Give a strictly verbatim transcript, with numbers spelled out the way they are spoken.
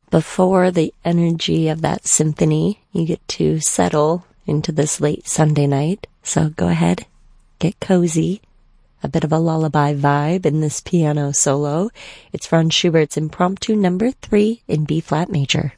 Before the energy of that symphony, you get to settle into this late Sunday night. So go ahead, get cozy. A bit of a lullaby vibe in this piano solo. It's Franz Schubert's Impromptu number three in B-flat major.